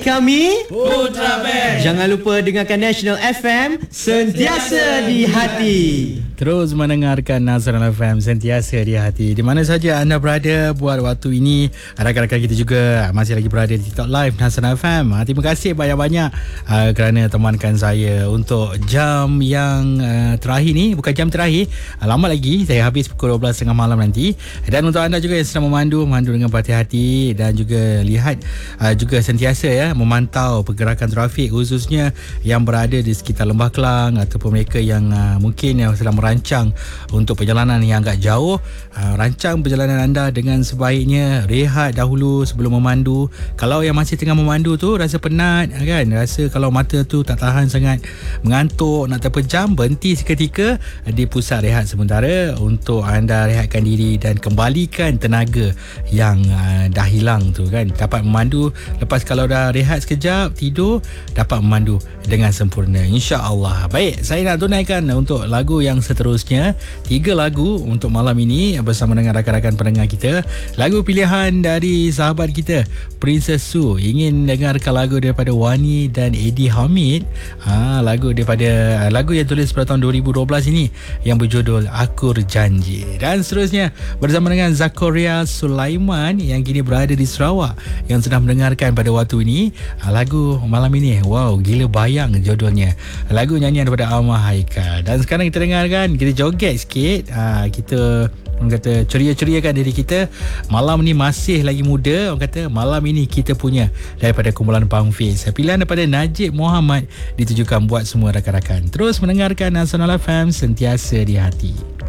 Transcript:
Kami Putra Band. Jangan lupa dengarkan National FM, sentiasa di hati. Terus mendengarkan Nasional FM, sentiasa di hati. Di mana saja anda berada buat waktu ini. Rakan-rakan kita juga masih lagi berada di TikTok Live Nasional FM. Terima kasih banyak-banyak kerana temankan saya untuk jam yang terakhir ni. Bukan jam terakhir, lama lagi. Saya habis pukul 12.30 malam nanti. Dan untuk anda juga yang sedang memandu dengan berhati-hati dan juga lihat juga sentiasa ya memantau pergerakan trafik, khususnya yang berada di sekitar Lembah Kelang ataupun mereka yang mungkin yang sedang merancang untuk perjalanan yang agak jauh. Rancang perjalanan anda dengan sebaiknya, rehat dahulu sebelum memandu. Kalau yang masih tengah memandu tu rasa penat kan, rasa kalau mata tu tak tahan sangat, mengantuk, nak terpejam, berhenti seketika di pusat rehat sementara untuk anda rehatkan diri dan kembalikan tenaga yang dah hilang tu kan. Dapat memandu lepas kalau dah rehat sekejap, tidur, dapat memandu dengan sempurna, insya-Allah. Baik, saya nak tunaikan untuk lagu yang seterusnya. 3 lagu untuk malam ini bersama dengan rakan-rakan pendengar kita. Lagu pilihan dari sahabat kita Princess Su. Ingin dengarkan lagu daripada Wani dan Eddie Hamid. Lagu yang tulis pada tahun 2012 ini yang berjudul Aku Janji. Dan seterusnya bersama dengan Zakaria Sulaiman yang kini berada di Sarawak, yang sedang mendengarkan pada waktu ini lagu malam ini. Wow, gila bayang judulnya. Lagu nyanyian daripada Alma Haikal. Dan sekarang kita dengarkan, kita joget sikit. Kita orang kata ceria-ceriakan diri kita. Malam ni masih lagi muda. Orang kata malam ini kita punya daripada kumpulan Pang Fiz. Pilihan daripada Najib Muhammad ditujukan buat semua rakan-rakan. Terus mendengarkan Nasional FM, sentiasa di hati.